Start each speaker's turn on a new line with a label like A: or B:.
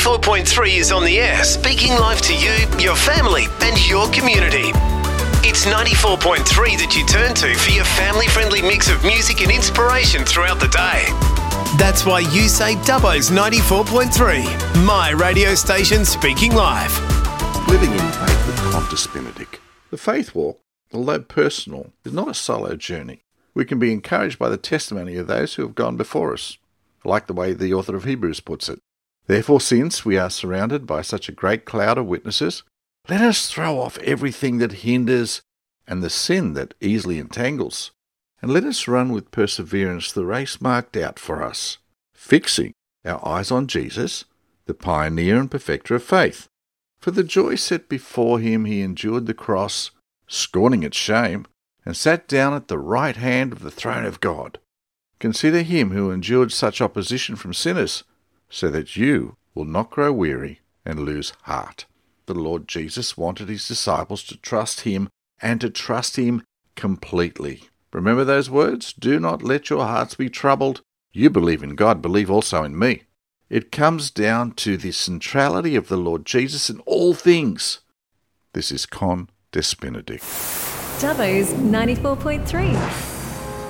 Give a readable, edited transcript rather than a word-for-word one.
A: 94.3 is on the air, speaking life to you, your family and your community. It's 94.3 that you turn to for your family-friendly mix of music and inspiration throughout the day. That's why you say Dubbo's 94.3, my radio station speaking live.
B: Living in faith with Qantas Benedict. The faith walk, although personal, is not a solo journey. We can be encouraged by the testimony of those who have gone before us. I like the way the author of Hebrews puts it. Therefore, since we are surrounded by such a great cloud of witnesses, let us throw off everything that hinders and the sin that easily entangles, and let us run with perseverance the race marked out for us, fixing our eyes on Jesus, the pioneer and perfecter of faith. For the joy set before him he endured the cross, scorning its shame, and sat down at the right hand of the throne of God. Consider him who endured such opposition from sinners, so that you will not grow weary and lose heart. The Lord Jesus wanted his disciples to trust him and to trust him completely. Remember those words? Do not let your hearts be troubled. You believe in God, believe also in me. It comes down to the centrality of the Lord Jesus in all things. This is Qantas Benedict.
C: Dubbo's 94.3.